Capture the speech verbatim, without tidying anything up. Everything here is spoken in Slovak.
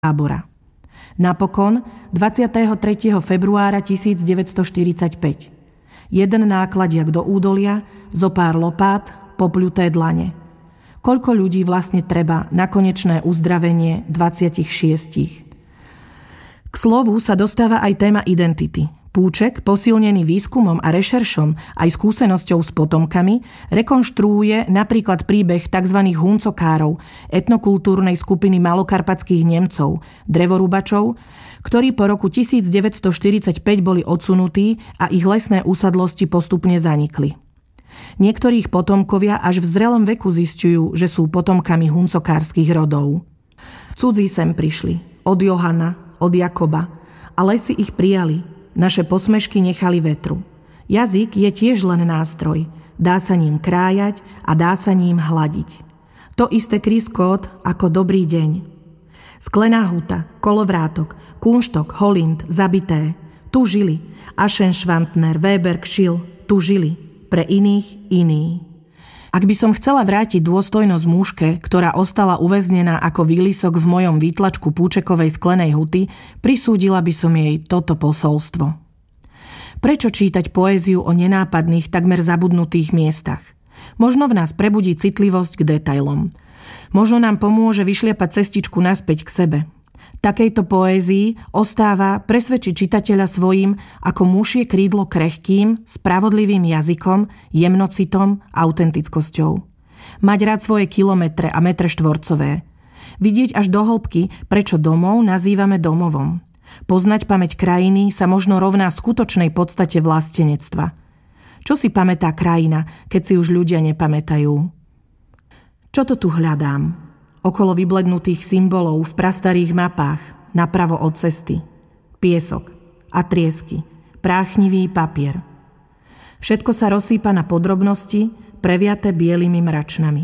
tábora. Napokon dvadsiateho tretieho februára tisícdeväťstoštyridsaťpäť. Jeden nákladiak do údolia, zo pár lopát, popľuté dlane. Koľko ľudí vlastne treba na konečné uzdravenie dvadsaťšesť? K slovu sa dostáva aj téma identity. Púček, posilnený výskumom a rešeršom aj skúsenosťou s potomkami, rekonštruuje napríklad príbeh tzv. Huncokárov, etnokultúrnej skupiny malokarpatských Nemcov, drevorúbačov, ktorí po roku tisícdeväťstoštyridsaťpäť boli odsunutí a ich lesné úsadlosti postupne zanikli. Niektorých potomkovia až v zrelom veku zisťujú, že sú potomkami huncokárskych rodov. Cudzí sem prišli, od Johana, od Jakoba, a lesy ich prijali. Naše posmešky nechali vetru. Jazyk je tiež len nástroj. Dá sa ním krájať a dá sa ním hladiť. To isté kryskót ako dobrý deň. Sklená huta, kolovrátok, kunštok, holind, zabité. Tu žili. Aschenschwantner, Weber, Kschil. Tu žili. Pre iných iní. Ak by som chcela vrátiť dôstojnosť mužke, ktorá ostala uväznená ako výlisok v mojom výtlačku Púčekovej sklenej huty, prisúdila by som jej toto posolstvo. Prečo čítať poéziu o nenápadných, takmer zabudnutých miestach? Možno v nás prebudí citlivosť k detailom. Možno nám pomôže vyšliapať cestičku naspäť k sebe. Takejto poézii ostáva presvedčiť čitateľa svojím ako mušie krídlo krehkým, spravodlivým jazykom, jemnocitom, autentickosťou. Mať rád svoje kilometre a metre štvorcové. Vidieť až do hĺbky, prečo domov nazývame domovom. Poznať pamäť krajiny sa možno rovná skutočnej podstate vlastenectva. Čo si pamätá krajina, keď si už ľudia nepamätajú? Čo to tu hľadám? Okolo vyblednutých symbolov v prastarých mapách, napravo od cesty. Piesok a triesky, práchnivý papier. Všetko sa rozsýpa na podrobnosti, previaté bielými mračnami.